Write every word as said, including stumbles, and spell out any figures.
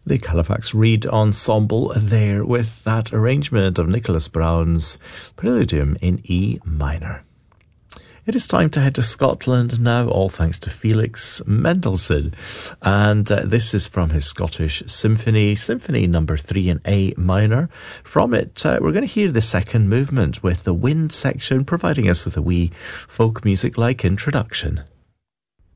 The Halifax Reed Ensemble there with that arrangement of Nicholas Brown's Preludium in E minor. It is time to head to Scotland now, all thanks to Felix Mendelssohn. And uh, this is from his Scottish Symphony, Symphony number three in A minor. From it, uh, we're going to hear the second movement with the wind section providing us with a wee folk music-like introduction.